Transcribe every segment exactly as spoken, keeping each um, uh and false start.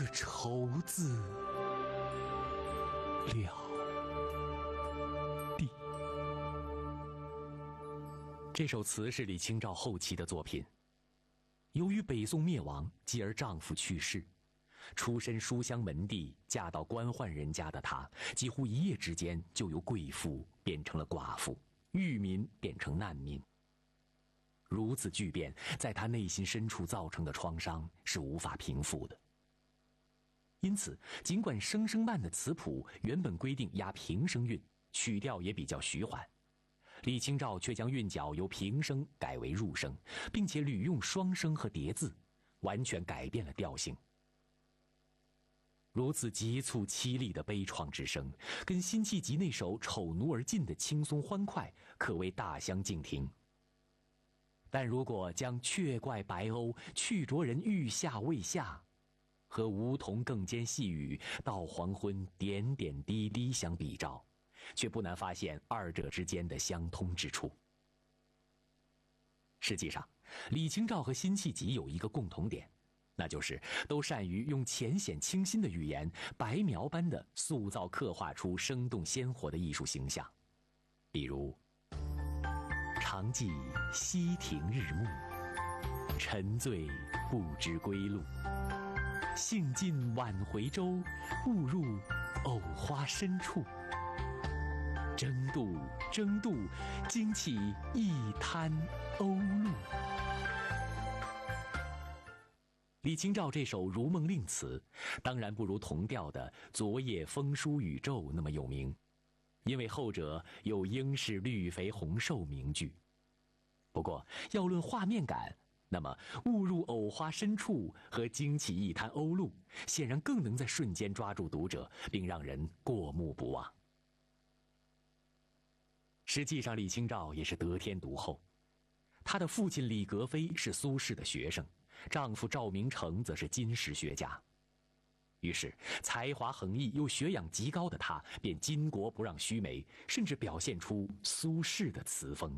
个愁字了地。这首词是李清照后期的作品。由于北宋灭亡，继而丈夫去世，出身书香门第、嫁到官宦人家的她，几乎一夜之间就由贵妇变成了寡妇，裕民变成难民。如此巨变，在她内心深处造成的创伤是无法平复的。因此，尽管声声慢的词谱原本规定押平声韵，曲调也比较徐缓，李清照却将韵脚由平声改为入声，并且屡用双声和叠字，完全改变了调性。如此急促凄厉的悲怆之声，跟辛弃疾那首《丑奴儿进》的轻松欢快可谓大相径庭。但如果将却怪白鸥去着人欲下未下和梧桐更兼细雨到黄昏点点滴滴相比照，却不难发现二者之间的相通之处。实际上，李清照和辛弃疾有一个共同点，那就是都善于用浅显清新的语言，白描般的塑造刻画出生动鲜活的艺术形象。比如常记溪亭日暮，沉醉不知归路，兴尽晚回舟，误入藕花深处，争渡争渡，惊起一滩鸥鹭。李清照这首《如梦令》词，当然不如同调的《昨夜风疏雨骤》那么有名，因为后者有应是绿肥红瘦名句。不过要论画面感，那么误入藕花深处和惊起一滩鸥鹭，显然更能在瞬间抓住读者，并让人过目不忘。实际上，李清照也是得天独厚。她的父亲李格非是苏轼的学生，丈夫赵明诚则是金石学家。于是才华横溢又学养极高的她，便巾帼不让须眉，甚至表现出苏轼的词风。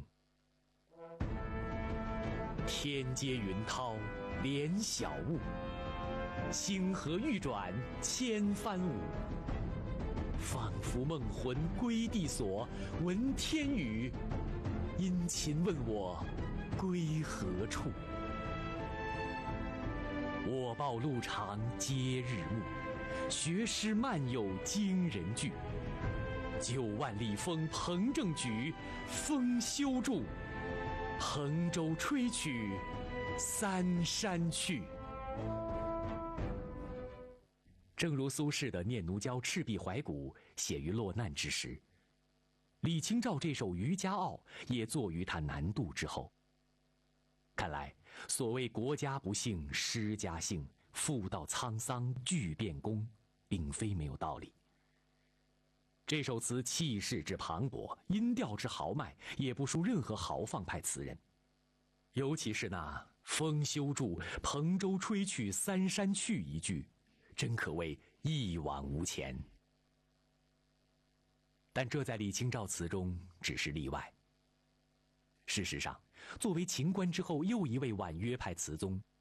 天阶云涛连晓雾，星河欲转千帆舞。仿佛梦魂归地所，闻天语，殷勤问我归何处。我报路长皆日暮，学诗漫有惊人句。九万里风鹏正举，风休住，蓬舟吹去三山去。正如苏轼的《念奴娇·赤壁怀古》写于落难之时，李清照这首《渔家傲》也作于他南渡之后。看来，所谓国家不幸诗家幸，妇道沧桑巨变功，并非没有道理。这首词气势之磅礴，音调之豪迈，也不输任何豪放派词人。尤其是那“风休住，蓬舟吹去三山去”一句，真可谓一往无前。但这在李清照词中只是例外。事实上，作为秦观之后又一位婉约派词宗，